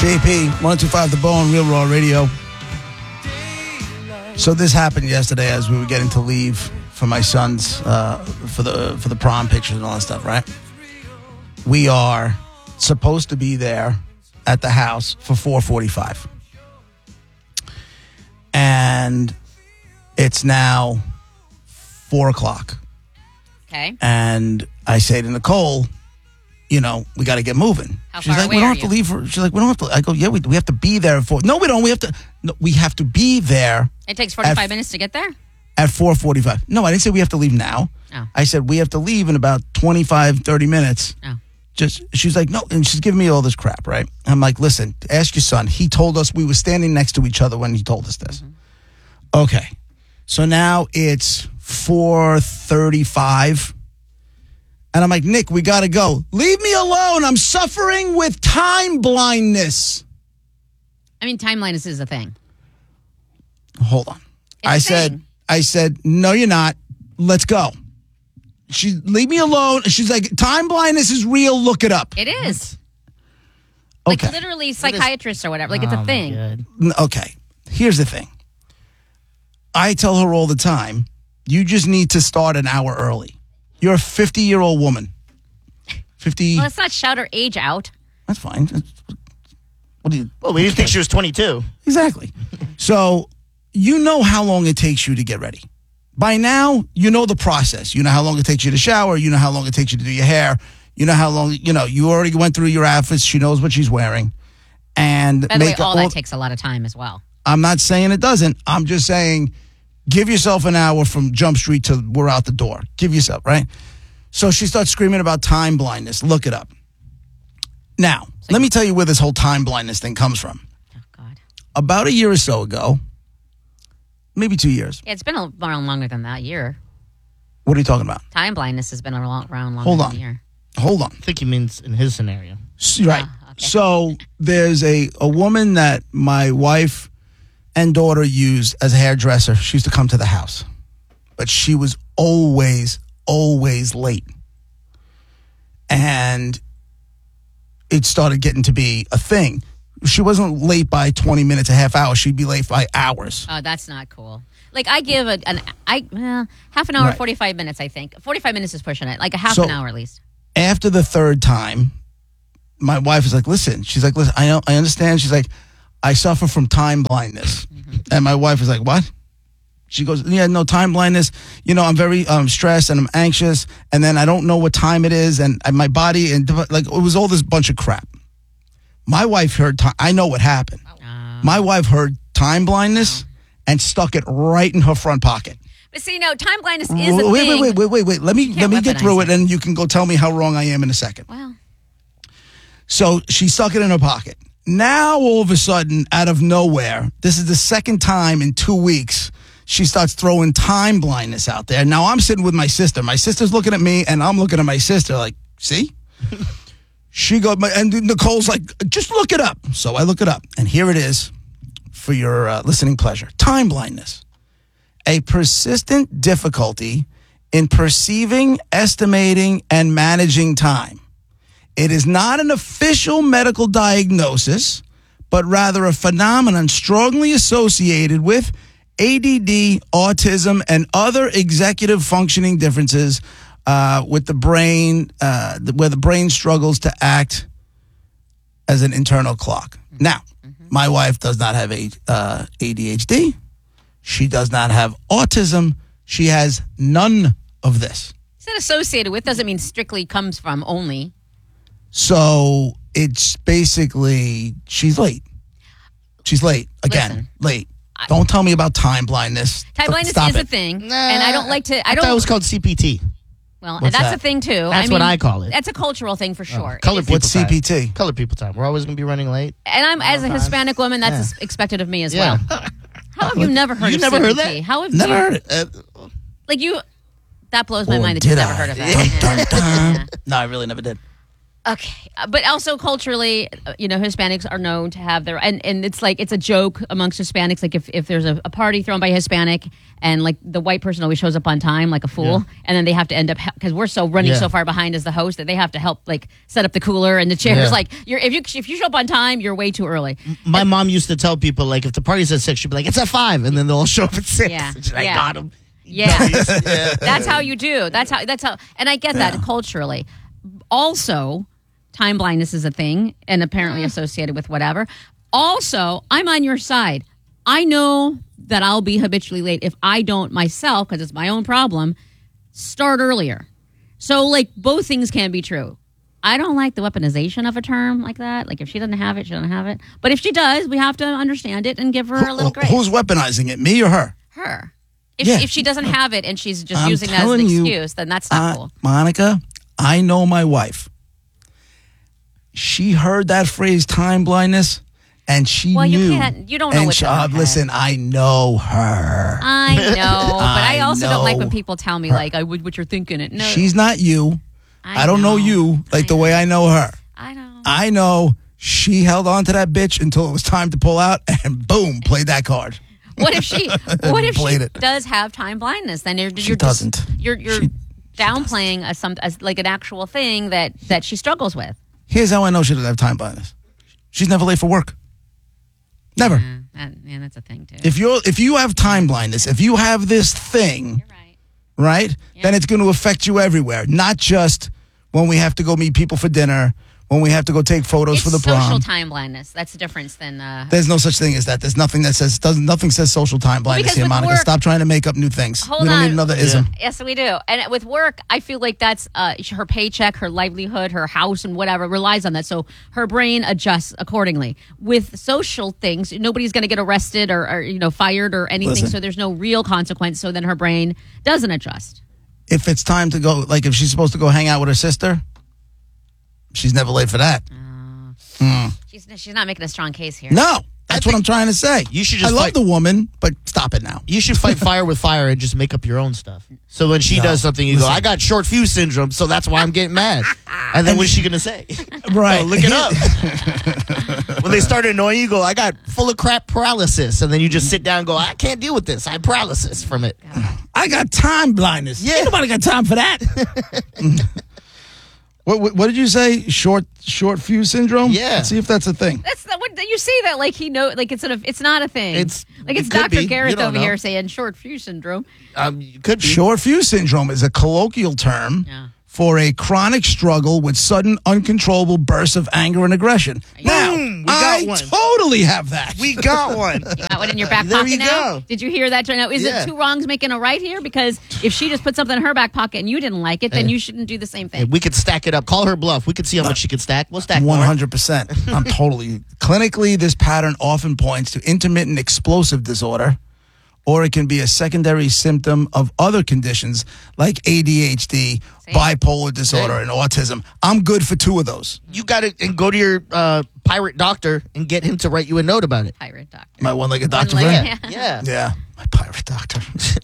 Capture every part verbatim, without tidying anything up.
J P, one two five The Bone, Real Raw Radio. So this happened yesterday as we were getting to leave for my son's, uh, for the for the prom pictures and all that stuff, right? We are supposed to be there at the house for four forty-five. And it's now four o'clock. Okay. And I say to Nicole, you know, we got to get moving. How She's far like, away we don't are have to you? leave. For, she's like, we don't have to. I go, yeah, we, we have to be there at four. No, we don't. We have to. No, we have to be there It takes forty-five At- minutes to get there? at four forty-five. No, I didn't say we have to leave now. Oh. I said we have to leave in about twenty-five, thirty minutes. Oh. Just, she's like, no, and she's giving me all this crap, right? I'm like, listen, ask your son. He told us we were standing next to each other when he told us this. Mm-hmm. Okay. So now it's four thirty-five. And I'm like, Nick, we got to go. Leave me alone. I'm suffering with time blindness. I mean, timeline is a thing. Hold on. It's I a said, thing. I said, no, you're not. Let's go. She leave me alone. She's like, time blindness is real. Look it up. It is. Like Okay. literally psychiatrists or whatever. Like it's Oh, a my thing. God. N- Okay. Here's the thing. I tell her all the time, you just need to start an hour early. You're a fifty-year-old woman. fifty. Well, let's not shout her age out. That's fine. That's- What do you? Well, we didn't think she was twenty-two. Exactly. So you know how long it takes you to get ready. By now, you know the process. You know how long it takes you to shower. You know how long it takes you to do your hair. You know how long, you know, you already went through your outfits. She knows what she's wearing. And By the way, make all all- that takes a lot of time as well. I'm not saying it doesn't. I'm just saying give yourself an hour from Jump Street to we're out the door. Give yourself, right? So she starts screaming about time blindness. Look it up. Now, let me tell you where this whole time blindness thing comes from. Oh, God. About a year or so ago, maybe two years. Yeah, it's been a- around longer than that year. What are you talking about? Time blindness has been around around longer Hold than on. a year. Hold on. I think he means in his scenario. S- Right. Ah, okay. So there's a, a woman that my wife and daughter used as a hairdresser. She used to come to the house. But she was always, always late. And it started getting to be a thing. She wasn't late by twenty minutes, a half hour. She'd be late by hours. Oh, that's not cool. Like I give a, an I well, half an hour, Right. forty-five minutes. I think forty-five minutes is pushing it. Like a half So- an hour at least. After the third time, my wife was like, listen, she's like, listen, I know, I understand. She's like, I suffer from time blindness. And my wife was like, what? She goes, yeah, no, time blindness. You know, I'm very um, stressed and I'm anxious. And then I don't know what time it is. And, and my body, and like, it was all this bunch of crap. My wife heard, ti- I know what happened. Uh, My wife heard time blindness and stuck it right in her front pocket. but see, no, time blindness is a wait, thing. wait, wait, wait, wait, wait. Let me, let can't me get weaponize through it. it and you can go tell me how wrong I am in a second. Wow. So she stuck it in her pocket. Now, all of a sudden, out of nowhere, this is the second time in two weeks, she starts throwing time blindness out there. Now, I'm sitting with my sister. My sister's looking at me, and I'm looking at my sister like, see? She go, and Nicole's like, just look it up. So I look it up, and here it is for your uh, listening pleasure. Time blindness. A persistent difficulty in perceiving, estimating, and managing time. It is not an official medical diagnosis, but rather a phenomenon strongly associated with A D D, autism, and other executive functioning differences uh, with the brain, uh, where the brain struggles to act as an internal clock. Now, my wife does not have a, uh, A D H D. She does not have autism. She has none of this. Said associated with doesn't mean strictly comes from only. So it's basically she's late. She's late again. Listen, late. Don't tell me about time blindness. Time blindness Stop is it. a thing, and I don't like to. I I don't. thought it was called C P T. well, What's that's that? a thing too. That's I what mean, I call it. That's a cultural thing for sure. Colored It is- people What's time. C P T? Colored people time. We're always going to be running late. and I'm as a Sometimes. Hispanic woman, that's Yeah. expected of me as Yeah. well. How have you never heard You of never C P T? heard that? How have Never you? heard it. Uh, Like you, that blows my Or mind that did you've never I? heard of that. Dun, dun, dun. Yeah. No, I really never did. Okay, uh, but also culturally, uh, you know, Hispanics are known to have their and, and it's like it's a joke amongst Hispanics. Like if, if there's a, a party thrown by a Hispanic and like the white person always shows up on time like a fool, Yeah. and then they have to end up because we're so running Yeah. so far behind as the host that they have to help like set up the cooler and the chairs. Yeah. Like you're if you if you show up on time, you're way too early. My mom used to tell people, like, if the party's at six, she'd be like, it's at five. And then they'll all show up at six. Yeah. And she's like, Yeah. got him. Yeah. yeah. That's how you do. That's how. That's how. And I get that Yeah. culturally. Also, time blindness is a thing, and apparently associated with whatever. Also, I'm on your side. I know that I'll be habitually late if I don't myself, because it's my own problem, start earlier. So, like, both things can be true. I don't like the weaponization of a term like that. Like, if she doesn't have it, she doesn't have it. But if she does, we have to understand it and give her a little Who- grace. Who's weaponizing it, me or her? Her. If, Yeah. she, if she doesn't have it and she's just I'm using that as an telling you, excuse, then that's not Uh, cool. Monica, I know my wife. She heard that phrase "time blindness," and she Well, you knew. can't- you don't know and what's she- in her uh, head. Listen, I know her. I know, but I, I also don't like when know people tell me like I would what you're thinking. It no, She's not you. I, don't know, you like I the way I know her. I know. I know she held on to that bitch until it was time to pull out, and boom, played that card. What if she? What if she Played it. does have time blindness? Then you're, She you're just- doesn't. you're you're She- downplaying a some as like an actual thing that that she struggles with. Here's how I know she doesn't have time blindness. She's never late for work. Never. Yeah, that, yeah, that's a thing too. If you're if you have time blindness, if you have this thing, You're right. right, then it's going to affect you everywhere, not just when we have to go meet people for dinner, when we have to go take photos It's for the social prom. time blindness. That's the difference than. Uh, There's no such thing as that. There's nothing that says doesn't nothing says social time blindness because here, with Monica. work- Stop trying to make up new things. Hold we don't on. need another ism. Yes, we do. And with work, I feel like that's uh, her paycheck, her livelihood, her house, and whatever relies on that. So her brain adjusts accordingly. With social things, nobody's going to get arrested or, or you know fired or anything. Listen. So there's no real consequence. So then her brain doesn't adjust. If it's time to go, like if she's supposed to go hang out with her sister, she's never late for that. She's she's not making a strong case here. No, that's what I'm trying to say. You should just I love fight- the woman, but stop it now. You should fight fire with fire and just make up your own stuff. So when she No. does something, you Listen. go, I got short fuse syndrome, so that's why I'm getting mad. And then what's she going to say? Right. Oh, look it up. When they start annoying you, go, I got full of crap paralysis. And then you just sit down and go, I can't deal with this. I have paralysis from it. I got time blindness. Yeah. Ain't nobody got time for that. what, what what did you say? Short short fuse syndrome? Yeah. Let's see if that's a thing. That's the, what you see that like he know like it's a, it's not a thing. It's- like it's it could Doctor be. You Garrett don't over know. here saying short fuse syndrome. Um, you could be. Short fuse syndrome is a colloquial term Yeah. for a chronic struggle with sudden, uncontrollable bursts of anger and aggression. Now, Boom, we got I one. totally have that. We got one. You got one in your back There pocket you now? go. Did you hear that? Now, is Yeah. it two wrongs making a right here? Because if she just put something in her back pocket and you didn't like it, then you shouldn't do the same thing. We could stack it up. Call her bluff. We could see how much she could stack. We'll stack One more. hundred percent. I'm totally. Clinically, this pattern often points to intermittent explosive disorder, or it can be a secondary symptom of other conditions like A D H D, See? bipolar disorder, and autism. I'm good for two of those. You got to and go to your uh, pirate doctor and get him to write you a note about it. Pirate doctor. My one-legged doctor One-legged, friend. yeah. Yeah. Yeah, my pirate doctor.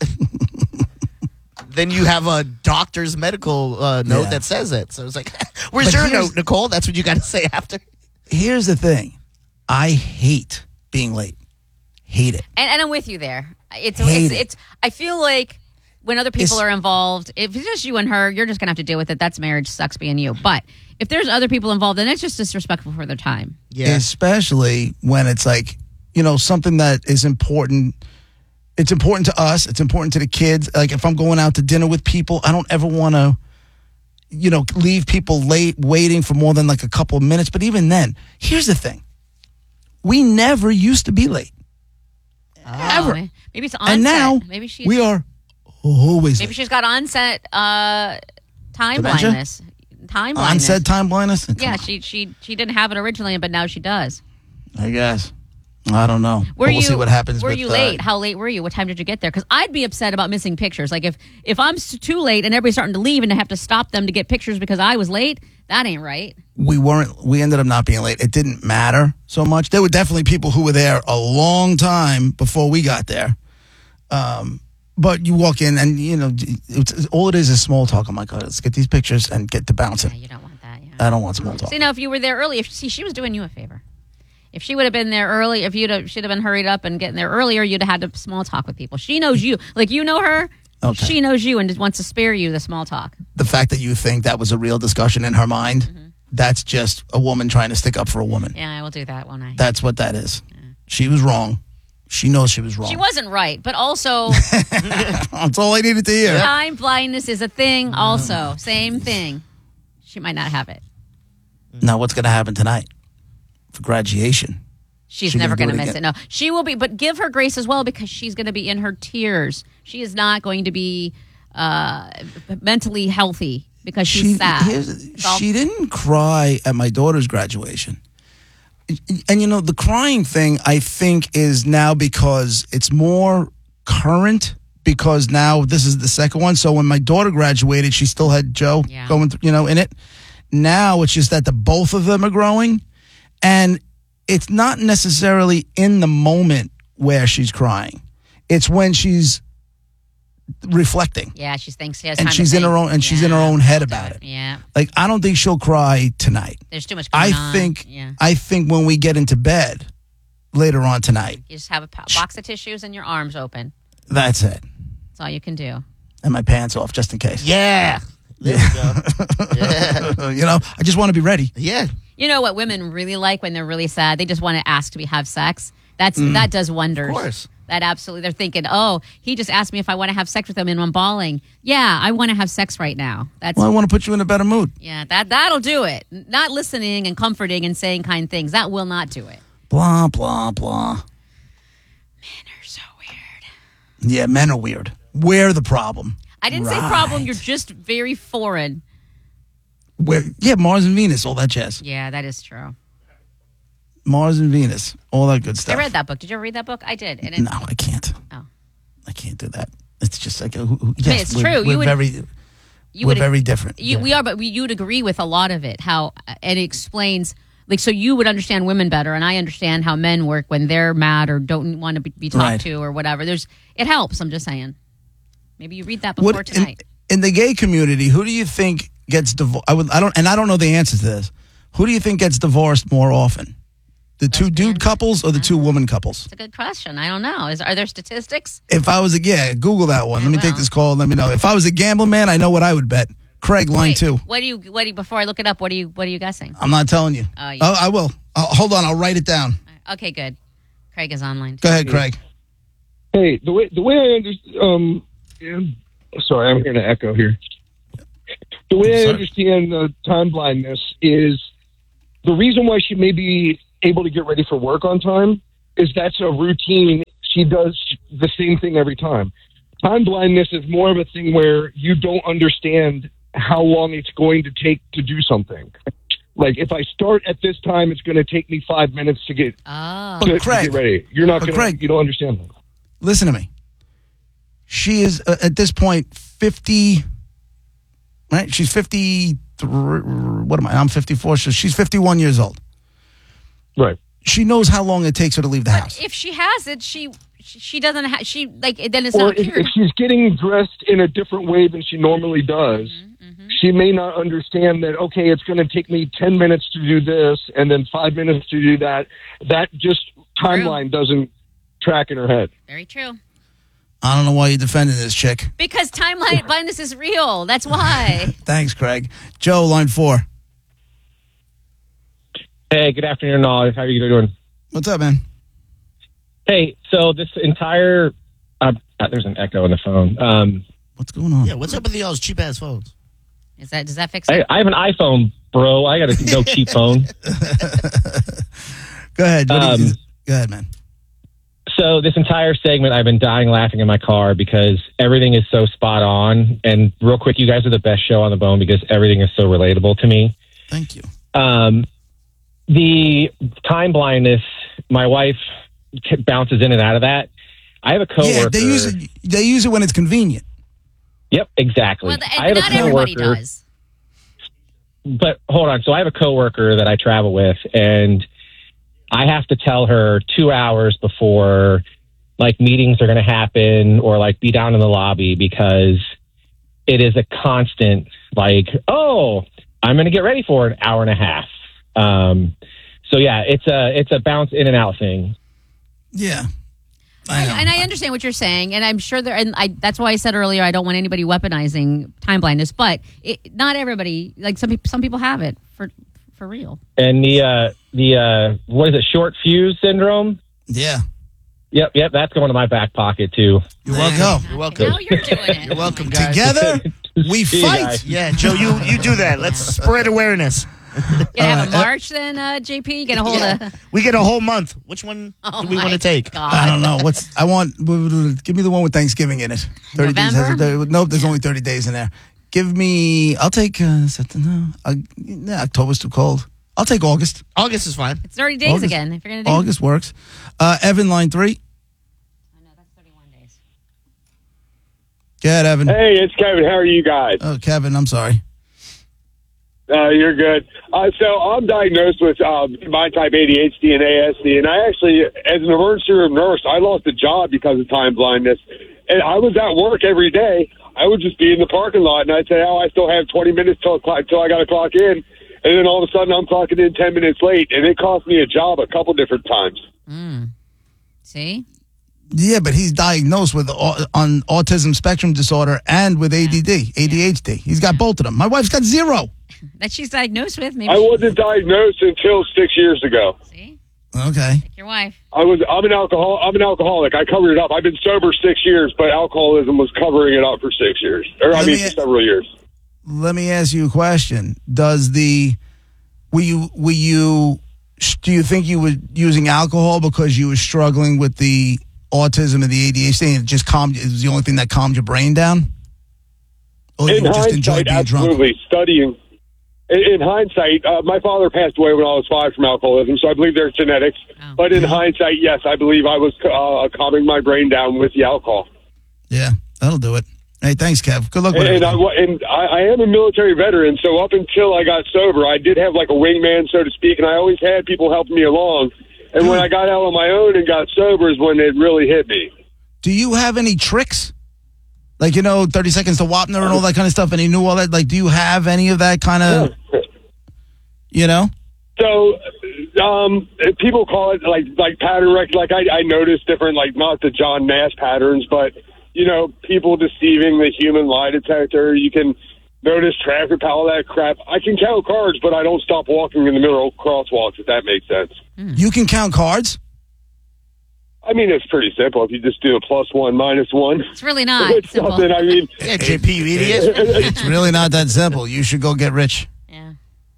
Then you have a doctor's medical uh, note Yeah. that says it. So it's like, where's But your here's- note, Nicole? That's what you got to say after. Here's the thing. I hate being late. Hate it. And, and I'm with you there. It's, Hate it's, it. it's, I feel like when other people It's- are involved, if it's just you and her, you're just going to have to deal with it. That's marriage, sucks being you. But if there's other people involved, then it's just disrespectful for their time. Yeah. Especially when it's like, you know, something that is important. It's important to us. It's important to the kids. Like if I'm going out to dinner with people, I don't ever want to, you know, leave people late waiting for more than like a couple of minutes. But even then, here's the thing. We never used to be late. Ever. Oh, maybe it's onset. And now maybe she, we are always maybe late. she's got onset uh, time Dementia? blindness. Time blindness. Onset time blindness? Come Yeah, on, she she she didn't have it originally, but now she does. I guess. I don't know. Were But we'll you see what happens. Were with, you uh, late? How late were you? What time did you get there? Because I'd be upset about missing pictures. Like if if I'm s- too late and everybody's starting to leave and I have to stop them to get pictures because I was late, that ain't right. we weren't we ended up not being late. It didn't matter so much. There were definitely people who were there a long time before we got there. Um, but you walk in and you know it's, all it is is small talk. I'm like, oh, let's get these pictures and get to bouncing. Yeah, you don't want that. Yeah. I don't want small talk. See, now if you were there early, if see, she was doing you a favor. If she would have been there early, if you'd have, she'd have been hurried up and getting there earlier, you'd have had to small talk with people. She knows you, like you know her. Okay. She knows you and just wants to spare you the small talk. The fact that you think that was a real discussion in her mind, mm-hmm. that's just a woman trying to stick up for a woman. Yeah, I will do that, won't I? That's what that is. Yeah. She was wrong. She knows she was wrong. She wasn't right, but also... That's all I needed to hear. Time blindness is a thing also. Same thing. She might not have it. Now, what's going to happen tonight for graduation? She's she never going to it miss again? it. No, she will be, but give her grace as well because she's going to be in her tears. She is not going to be uh, mentally healthy because she's she, sad. All- she didn't cry at my daughter's graduation. And, you know, the crying thing, I think, is now because it's more current because now this is the second one. So when my daughter graduated, she still had Joe yeah. going, th- you know, in it. Now it's just that the both of them are growing. And it's not necessarily in the moment where she's crying. It's when she's reflecting. Yeah, she thinks she has and time she's to in think. her own and yeah. she's in her own head about it. Yeah. Like I don't think she'll cry tonight. There's too much going I on. think yeah. I think when we get into bed later on tonight. You just have a po- box of tissues and your arms open. That's it. That's all you can do. And my pants off just in case. Yeah. There we go. Yeah. You know, I just want to be ready. Yeah. You know what women really like when they're really sad? They just want to ask to be have sex. That's Mm. that does wonders. Of course. That absolutely. They're thinking, oh, he just asked me if I want to have sex with him and I'm bawling. Yeah, I want to have sex right now. That's Well, I want to put you in a better mood. yeah, that that'll do it. Not listening and comforting and saying kind things. That will not do it. Blah, blah, blah. Men are so weird. Yeah, men are weird. We're the problem. I didn't say Right. problem. You're just very foreign. We're, yeah, Mars and Venus, all that jazz. Yeah, that is true. Mars and Venus, all that good stuff. I read that book. Did you ever read that book? I did. And it, No, I can't. Oh. I can't do that. It's just like, uh, who- who- yes, it's we're, true. We're You would- very, you we're would- very different. You, Yeah. We are, but we, you'd agree with a lot of it. How and it explains, like, so you would understand women better, and I understand how men work when they're mad or don't want to be, be talked Right. to or whatever. There's, it helps. I'm just saying. Maybe you read that before What- tonight. In, in the gay community, who do you think gets divorced? I would, I don't, and I don't know the answer to this. Who do you think gets divorced more often? The two dude couples or the two woman couples? It's a good question. I don't know. Is are there statistics? If I was a yeah, Google that one. I Let me will. take this call. Let me know. If I was a gambling man, I know what I would bet. Craig, line Wait, two. What do you? What do you? Before I look it up, what are you? What are you guessing? I'm not telling you. Oh, you- oh I will. Uh, hold on. I'll write it down. Okay, good. Craig is online. Go ahead, Craig. Hey, the way the way I understand, um, and- sorry, I'm hearing an echo here. The way I Sorry. understand uh, time blindness is the reason why she may be able to get ready for work on time is that's a routine. She does the same thing every time. Time blindness is more of a thing where you don't understand how long it's going to take to do something. Like if I start at this time, it's going to take me five minutes to get Oh, to, to Craig, get ready. You're not but going Craig- to. You don't understand that. Listen to me. She is uh, at this point fifty. Right? She's fifty-three. What am I? I'm fifty-four. So she's fifty-one years old. Right. She knows how long it takes her to leave the house. if she has it, she she doesn't have. She like then it's Or not if, pure. if she's getting dressed in a different way than she normally does, Mm-hmm, she may not understand that, okay, it's going to take me ten minutes to do this and then five minutes to do that. That just timeline doesn't track in her head. Very true. I don't know why you're defending this chick. Because timeline blindness is real. That's why. Thanks, Craig. Joe, line four. Hey, good afternoon, all. How are you doing? What's up, man? Hey, so this entire uh, there's an echo on the phone. Um, What's going on? Yeah, what's up with y'all's cheap ass phones? Is that does that fix I, it? I have an iPhone, bro. I got a no cheap phone. Go ahead. What do you- Um, go ahead, man. So this entire segment, I've been dying laughing in my car because everything is so spot on. And real quick, you guys are the best show on the bone because everything is so relatable to me. Thank you. Um, the time blindness, my wife bounces in and out of that. I have a coworker. Yeah, they use it. They use it when it's convenient. Yep, exactly. Well, the, I have not a everybody coworker, does. But hold on. So I have a coworker that I travel with, and I have to tell her two hours before, like, meetings are going to happen or, like, be down in the lobby because it is a constant, like, oh, I'm going to get ready for an hour and a half. Um, so yeah, it's a it's a bounce in and out thing. Yeah. I, I know. and I understand what you're saying, and I'm sure there. And I, that's why I said earlier I don't want anybody weaponizing time blindness. But it, not everybody. Like some people, some people have it for for real. And the uh, the uh, what is it? Short fuse syndrome. Yeah. Yep, yep. That's going to my back pocket too. You're welcome. You're welcome. Now you're doing it. You're welcome, guys. Together, we See you fight. guys. Yeah, Joe, you, you do that. Let's spread awareness. You gonna have a march then, uh, J P? You gonna hold a? We get a whole month. Which one Oh do we my want to take? God. I don't know. What's I want? Give me the one with Thanksgiving in it. Thirty days. Has November? a, nope. There's only thirty days in there. Give me. I'll take. Uh, something, no, uh, yeah, October's too cold. I'll take August. August is fine. It's thirty days August- again. If you're gonna do. August works. Uh, Evan, line three. Oh, no, that's thirty-one days. Go ahead, Evan. Hey, it's Kevin. How are you guys? Oh, Kevin. I'm sorry. Uh, you're good. Uh, so I'm diagnosed with um, combined type A D H D and A S D, and I actually, as an emergency room nurse, I lost a job because of time blindness. And I was at work every day. I would just be in the parking lot, and I'd say, "Oh, I still have twenty minutes till till I got to clock in," and then all of a sudden I'm clocking in ten minutes late, and it cost me a job a couple different times. Mm. See. Yeah, but he's diagnosed with au- on autism spectrum disorder and with A D D, A D H D. He's got both of them. My wife's got zero. That she's diagnosed with. Maybe. I wasn't diagnosed until six years ago. See. Okay. Like your wife. I was. I'm an alcohol. I'm an alcoholic. I covered it up. I've been sober six years, but alcoholism was covering it up for six years, or I Let mean, me- for several years. Let me ask you a question. Does the were you were you do you think you were using alcohol because you were struggling with the autism and the A D H D and it just calmed it was the only thing that calmed your brain down? Or In you just enjoyed hindsight, being drunk? absolutely studying. In, in hindsight, uh, my father passed away when I was five from alcoholism, so I believe there's genetics. Oh. But in hindsight, yes, I believe I was uh, calming my brain down with the alcohol. Yeah, that'll do it. Hey, thanks, Kev. Good luck with And, it. and, I, wa- and I, I am a military veteran, so up until I got sober, I did have like a wingman, so to speak, and I always had people helping me along. And when I got out on my own and got sober is when it really hit me. Do you have any tricks? Like, you know, thirty seconds to Wapner and all that kind of stuff, and he knew all that. Like, do you have any of that kind of, you know? So, um, people call it like like pattern rec. Like I, I noticed different, like not the John Nash patterns, but you know, people deceiving the human lie detector. You can notice traffic, all that crap. I can count cards, but I don't stop walking in the middle of crosswalks. If that makes sense. You can count cards? I mean, it's pretty simple. If you just do a plus one, minus one, It's really not it's simple. something. I mean, Yeah, J P, you idiot. It's really not that simple. You should go get rich. Yeah.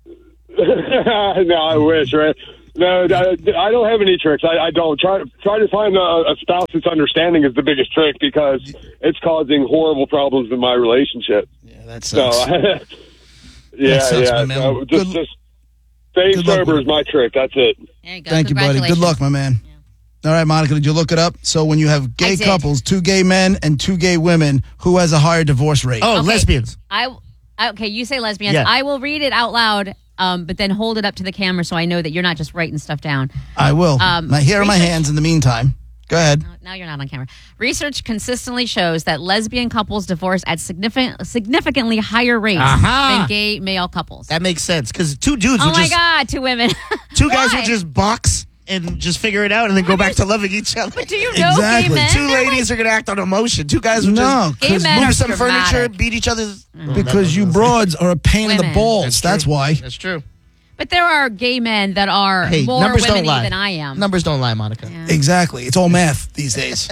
no, I wish, right? No, I I don't have any tricks. I, I don't try try to find a, a spouse that's understanding is the biggest trick because it's causing horrible problems in my relationship. Yeah, that So, sucks. yeah, That sucks, yeah. my man. So just, Good- just staying good luck sober with is my trick. That's it. There you go. Thank you, buddy. Good Congratulations. luck, my man. All right, Monica, did you look it up? So when you have gay I did. couples, two gay men and two gay women, who has a higher divorce rate? Oh, Okay. lesbians. I okay. You say lesbians. Yeah. I will read it out loud, um, but then hold it up to the camera so I know that you're not just writing stuff down. I will. Um, my, here are my research- hands in the meantime. Go ahead. No, now you're not on camera. Research consistently shows that lesbian couples divorce at significant, significantly higher rates Aha. than gay male couples. That makes sense because two dudes oh would my just God, two women. two guys Why? would just box and just figure it out and then go back to loving each other. Do you know Exactly. gay men? Two ladies are gonna act on emotion. Two guys would No, just Gay because men are move some dramatic. furniture, beat each other's. because you broads are a pain in the Women. balls. That's, true. why. That's true. But there are gay men that are Hey, more numbers don't women-y lie. than I am. Numbers don't lie, Monica. Yeah. Exactly. It's all math these days.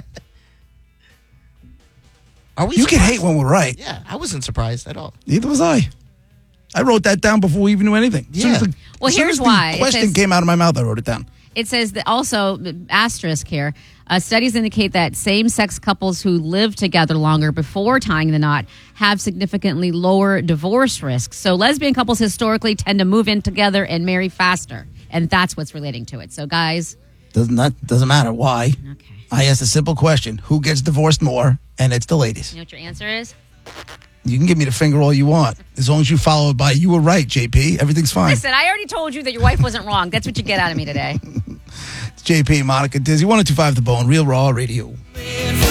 Are we? You can surprised? hate when we're right. Yeah, I wasn't surprised at all. Neither was I. I wrote that down before we even knew anything. As soon as Yeah. the- Well, as soon here's as the why. It question says- came out of my mouth, I wrote it down. It says that also, asterisk here, uh, studies indicate that same-sex couples who live together longer before tying the knot have significantly lower divorce risks. So lesbian couples historically tend to move in together and marry faster. And that's what's relating to it. So guys, Doesn't that doesn't matter why. okay. I asked a simple question: who gets divorced more? And it's the ladies. You know what your answer is? You can give me the finger all you want, as long as you follow it by "you were right, J P." Everything's fine. Listen, I already told you that your wife wasn't wrong. That's what you get out of me today. It's J P, Monica, Dizzy, one oh two five The Bone, Real Raw Radio.